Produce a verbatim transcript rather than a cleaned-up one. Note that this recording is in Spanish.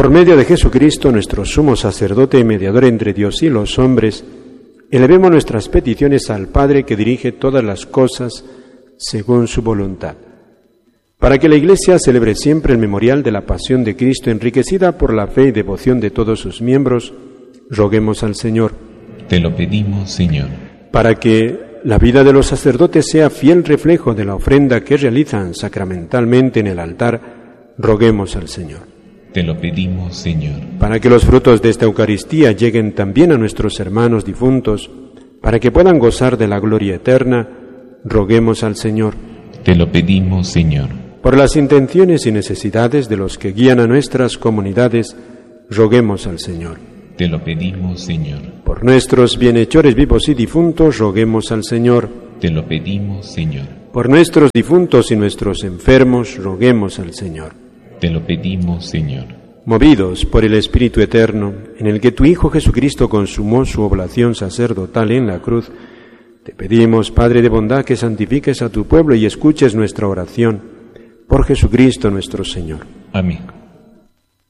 por medio de Jesucristo, nuestro sumo sacerdote y mediador entre Dios y los hombres, elevemos nuestras peticiones al Padre que dirige todas las cosas según su voluntad, para que la Iglesia celebre siempre el memorial de la pasión de Cristo, enriquecida por la fe y devoción de todos sus miembros. Roguemos al Señor. Te lo pedimos, Señor. Para que la vida de los sacerdotes sea fiel reflejo de la ofrenda que realizan sacramentalmente en el altar, roguemos al Señor. Te lo pedimos, Señor. Para que los frutos de esta Eucaristía lleguen también a nuestros hermanos difuntos, para que puedan gozar de la gloria eterna, roguemos al Señor. Te lo pedimos, Señor. Por las intenciones y necesidades de los que guían a nuestras comunidades, roguemos al Señor. Te lo pedimos, Señor. Por nuestros bienhechores vivos y difuntos, roguemos al Señor. Te lo pedimos, Señor. Por nuestros difuntos y nuestros enfermos, roguemos al Señor. Te lo pedimos, Señor. Movidos por el Espíritu Eterno, en el que tu Hijo Jesucristo consumó su oblación sacerdotal en la cruz, te pedimos, Padre de bondad, que santifiques a tu pueblo y escuches nuestra oración. Por Jesucristo nuestro Señor. Amén.